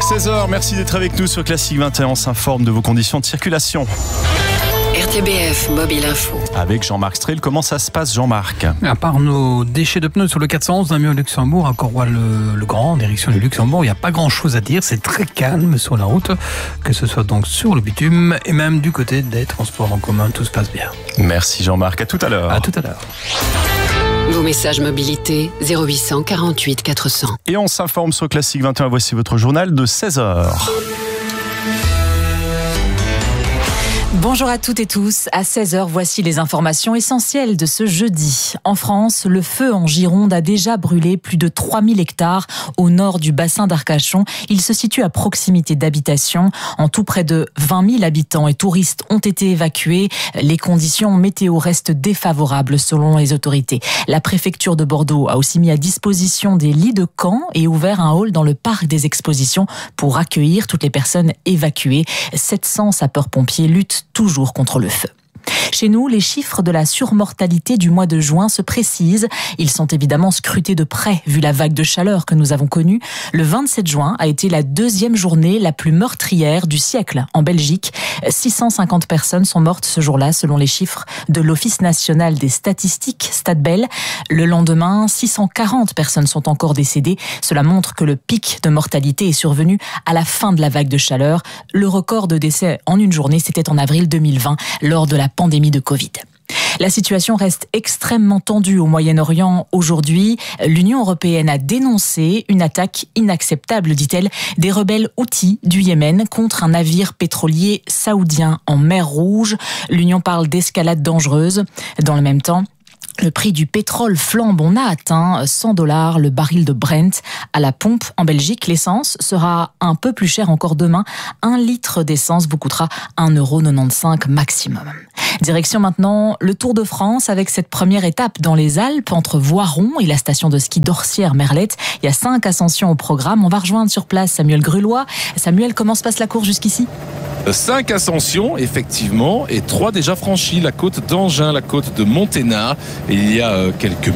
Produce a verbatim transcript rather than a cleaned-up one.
seize heures, merci d'être avec nous sur Classique vingt et un. On s'informe de vos conditions de circulation. R T B F Mobile Info. Avec Jean-Marc Strel, comment ça se passe, Jean-Marc? À part nos déchets de pneus sur le quatre cent onze Namur Luxembourg, à Corroy-le-Grand, en direction du Luxembourg, il n'y a pas grand-chose à dire. C'est très calme sur la route, que ce soit donc sur le bitume et même du côté des transports en commun. Tout se passe bien. Merci Jean-Marc, à tout à l'heure. À tout à l'heure. Vos messages mobilité zéro huit cent quarante-huit quatre cents. Et on s'informe sur Classique vingt et un. Voici votre journal de seize heures. Bonjour à toutes et tous. À seize heures, voici les informations essentielles de ce jeudi. En France, le feu en Gironde a déjà brûlé plus de trois mille hectares au nord du bassin d'Arcachon. Il se situe à proximité d'habitations. En tout, près de vingt mille habitants et touristes ont été évacués. Les conditions météo restent défavorables selon les autorités. La préfecture de Bordeaux a aussi mis à disposition des lits de camp et ouvert un hall dans le parc des expositions pour accueillir toutes les personnes évacuées. sept cents sapeurs-pompiers luttent toujours contre le feu. Chez nous, les chiffres de la surmortalité du mois de juin se précisent. Ils sont évidemment scrutés de près, vu la vague de chaleur que nous avons connue. Le vingt-sept juin a été la deuxième journée la plus meurtrière du siècle en Belgique. six cent cinquante personnes sont mortes ce jour-là, selon les chiffres de l'Office national des statistiques, Statbel. Le lendemain, six cent quarante personnes sont encore décédées. Cela montre que le pic de mortalité est survenu à la fin de la vague de chaleur. Le record de décès en une journée, c'était en avril deux mille vingt, lors de la pandémie de Covid. La situation reste extrêmement tendue au Moyen-Orient aujourd'hui. L'Union européenne a dénoncé une attaque inacceptable, dit-elle, des rebelles houthis du Yémen contre un navire pétrolier saoudien en mer Rouge. L'Union parle d'escalade dangereuse. Dans le même temps, le prix du pétrole flambe. On a atteint cent dollars le baril de Brent à la pompe en Belgique. L'essence sera un peu plus chère encore demain. Un litre d'essence vous coûtera un euro quatre-vingt-quinze maximum. Direction maintenant le Tour de France avec cette première étape dans les Alpes entre Voiron et la station de ski d'Orsières-Merlette. Il y a cinq ascensions au programme. On va rejoindre sur place Samuel Grulois. Samuel, comment se passe la course jusqu'ici ? Cinq ascensions, effectivement, et trois déjà franchies. La côte d'Angin, la côte de Monténard. Et il y a quelques